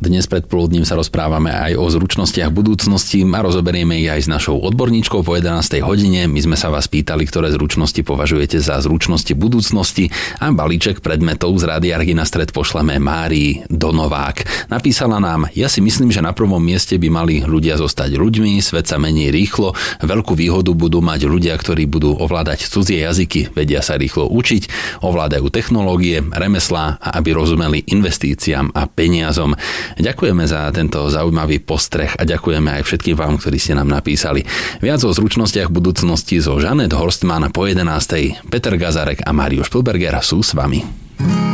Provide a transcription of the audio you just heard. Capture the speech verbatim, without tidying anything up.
Dnes predpoludním sa rozprávame aj o zručnostiach budúcnosti a rozoberieme ich aj s našou odborníčkou po jedenástej hodine. My sme sa vás pýtali, ktoré zručnosti považujete za zručnosti budúcnosti a balíček predmetov z Rádia Argy na stred pošleme Márii Donovák. Napísala nám: ja si myslím, že na prvom mieste by mali ľudia zostať ľuďmi, svet sa mení rýchlo, veľkú výhodu budú mať ľudia, ktorí budú ovládať cudzie jazyky, vedia sa rýchlo učiť, ovládajú technológie, remeslá a aby rozumeli investíciám a peniazom. Ďakujeme za tento zaujímavý postreh a ďakujeme aj všetkým vám, ktorí ste nám napísali. Viac o zručnostiach budúcnosti zo Žanet Horstmann po jedenástej. Peter Gazarek a Mário Špilberger sú s vami.